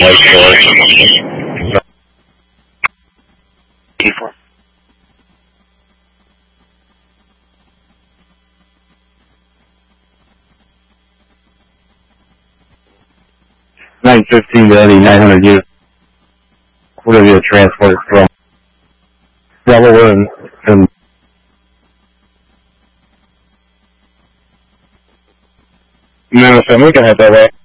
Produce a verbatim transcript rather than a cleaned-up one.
nine fifteen to Eddie, nine hundred units. We're going to be a transport from Delaware and, and Minnesota. We can head that way.